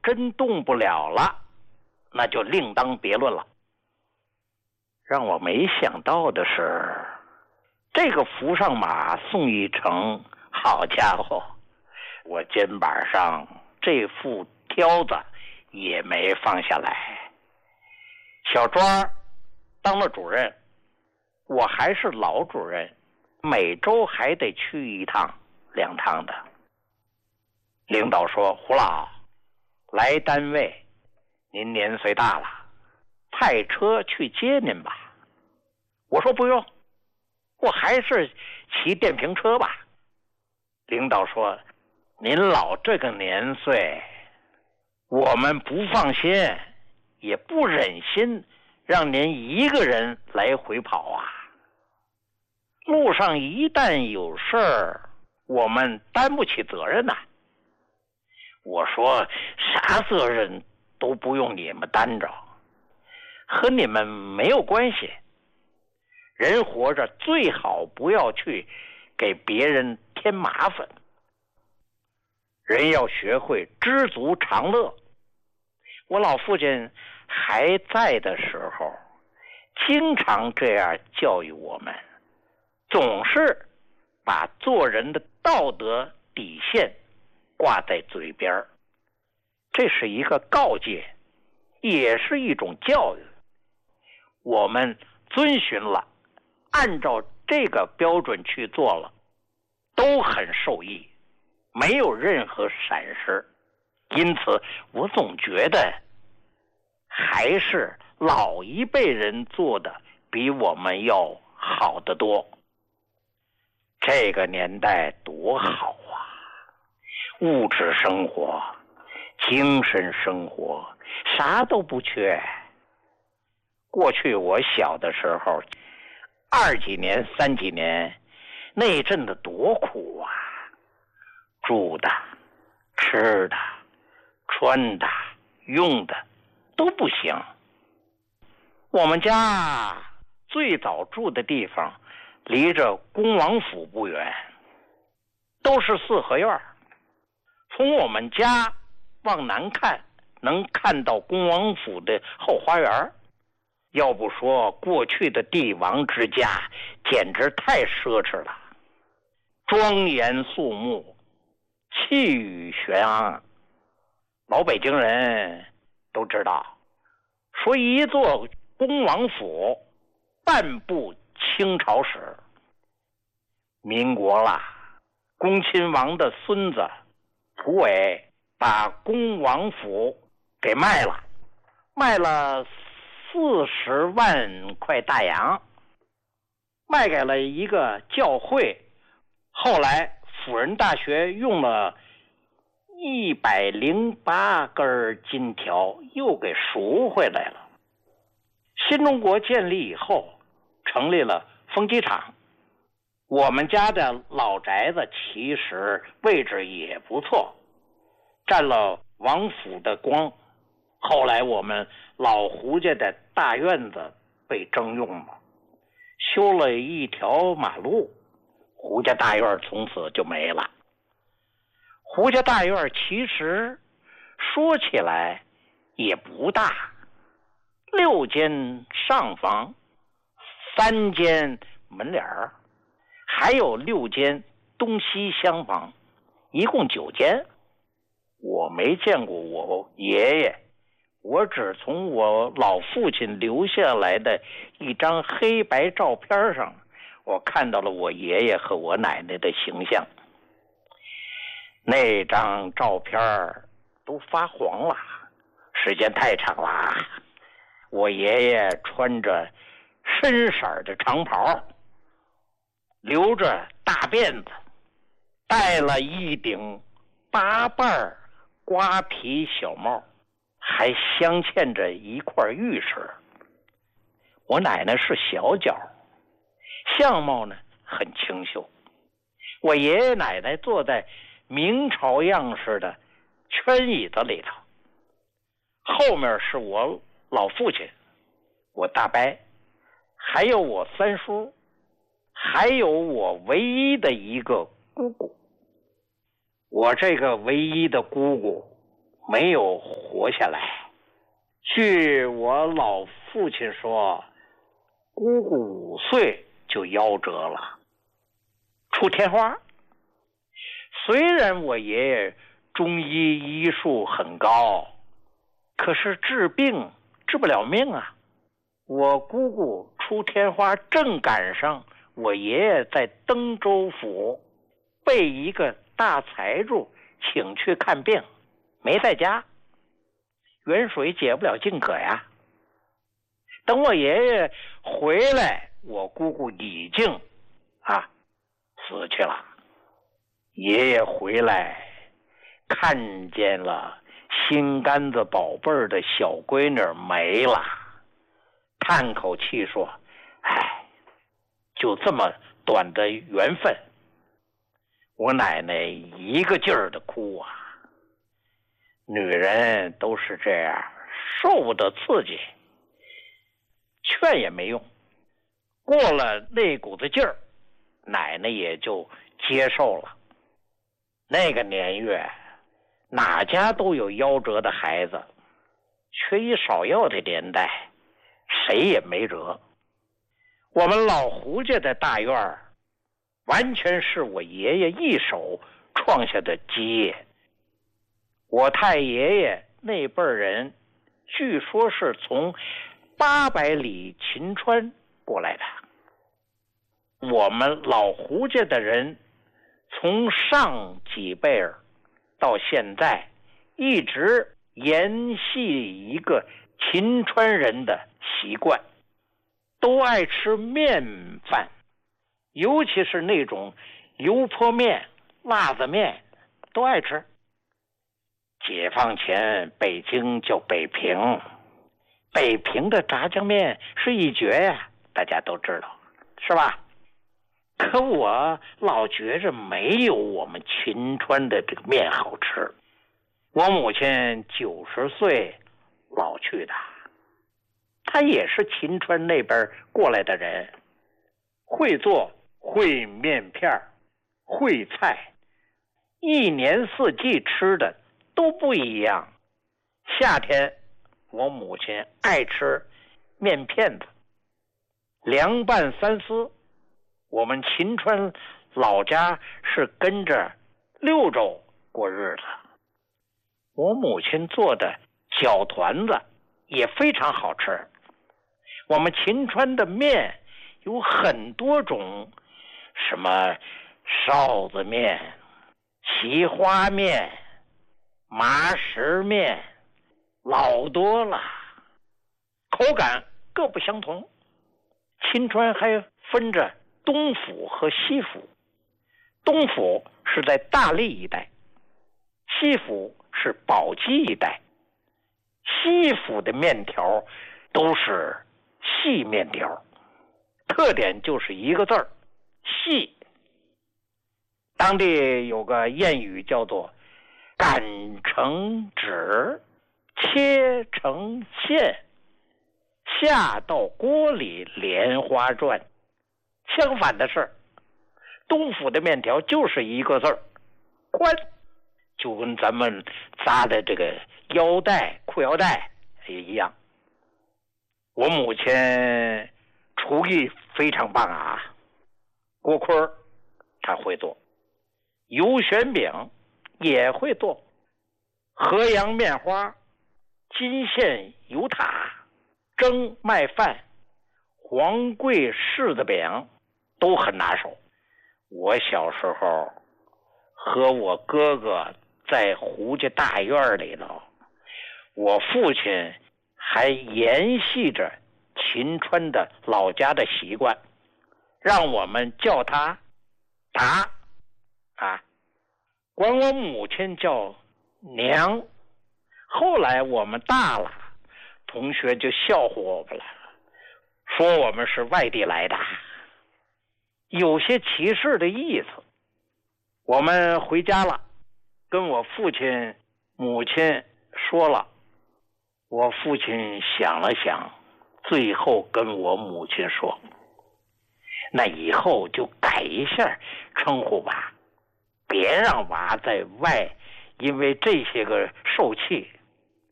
真动不了了，那就另当别论了。让我没想到的是，这个扶上马送一程，好家伙，我肩膀上这副挑子也没放下来。小庄当了主任，我还是老主任，每周还得去一趟2趟的。领导说，胡老来单位，您年岁大了，派车去接您吧。我说不用，我还是骑电瓶车吧。领导说，您老这个年岁，我们不放心，也不忍心让您一个人来回跑啊。路上一旦有事儿，我们担不起责任呐。我说，啥责任都不用你们担着，和你们没有关系。人活着最好不要去给别人添麻烦，人要学会知足常乐。我老父亲还在的时候，经常这样教育我们，总是把做人的道德底线挂在嘴边，这是一个告诫，也是一种教育。我们遵循了，按照这个标准去做了，都很受益，没有任何闪失。因此我总觉得还是老一辈人做的比我们要好得多。这个年代多好啊，物质生活、精神生活啥都不缺。过去我小的时候，2几年、3几年，那阵子多苦啊！住的、吃的、穿的、用的都不行。我们家最早住的地方离着恭王府不远，都是4合院。从我们家往南看，能看到恭王府的后花园。要不说过去的帝王之家简直太奢侈了，庄严肃穆，气宇轩昂。老北京人都知道，说一座恭王府半部清朝史。民国了，恭亲王的孙子蒲伟把恭王府给卖了40万块大洋，卖给了一个教会。后来辅仁大学用了108根金条又给赎回来了。新中国建立以后，成立了风机厂。我们家的老宅子其实位置也不错，占了王府的光。后来我们老胡家的大院子被征用了，修了一条马路，胡家大院从此就没了。胡家大院其实说起来也不大，6间上房，3间门脸，还有6间东西厢房，一共9间。我没见过我爷爷，我只从我老父亲留下来的一张黑白照片上，我看到了我爷爷和我奶奶的形象。那张照片都发黄了，时间太长了。我爷爷穿着深色的长袍，留着大辫子，戴了一顶8瓣瓜皮小帽，还镶嵌着一块玉石。我奶奶是小脚，相貌呢很清秀。我爷爷奶奶坐在明朝样式的圈椅子里头，后面是我老父亲，我大伯，还有我3叔，还有我唯一的一个姑姑。我这个唯一的姑姑没有活下来。据我老父亲说，姑姑5岁就夭折了，出天花。虽然我爷爷中医医术很高，可是治病治不了命啊。我姑姑出天花正赶上我爷爷在登州府被一个大财主请去看病，没在家，远水解不了近渴呀。等我爷爷回来，我姑姑已经死去了。爷爷回来看见了心肝子宝贝儿的小闺女没了，叹口气说：哎，就这么短的缘分。我奶奶一个劲儿的哭啊。女人都是这样，受不得刺激，劝也没用。过了那股子劲儿，奶奶也就接受了。那个年月，哪家都有夭折的孩子，缺医少药的年代，谁也没辙。我们老胡家的大院儿，完全是我爷爷一手创下的基业。我太爷爷那辈人，据说是从800里秦川过来的。我们老胡家的人，从上几辈儿到现在，一直沿袭一个秦川人的习惯，都爱吃面饭，尤其是那种油泼面、辣子面，都爱吃。解放前北京叫北平，北平的炸酱面是一绝呀，大家都知道，是吧？可我老觉着没有我们秦川的这个面好吃。我母亲90岁老去的，她也是秦川那边过来的人，会做烩面片，烩菜，一年四季吃的都不一样。夏天我母亲爱吃面片子，凉拌三丝。我们秦川老家是跟着6州过日子。我母亲做的饺团子也非常好吃。我们秦川的面有很多种，什么臊子面、奇花面、麻石面，老多了，口感各不相同。秦川还分着东府和西府，东府是在大荔一带，西府是宝鸡一带。西府的面条都是细面条，特点就是一个字儿，细。当地有个谚语叫做擀成纸，切成线，下到锅里莲花转。相反的是，东府的面条就是一个字儿，宽，就跟咱们扎的这个腰带、裤腰带也一样。我母亲厨艺非常棒啊，锅盔她会做，油旋饼也会做，河阳面花、金线油塔、蒸麦饭、黄桂柿子饼都很拿手。我小时候和我哥哥在胡家大院里头，我父亲还沿袭着秦川的老家的习惯，让我们叫他达管我母亲叫娘。后来我们大了，同学就笑话我们了，说我们是外地来的，有些歧视的意思。我们回家了，跟我父亲母亲说了，我父亲想了想，最后跟我母亲说，那以后就改一下称呼吧，别让娃在外因为这些个受气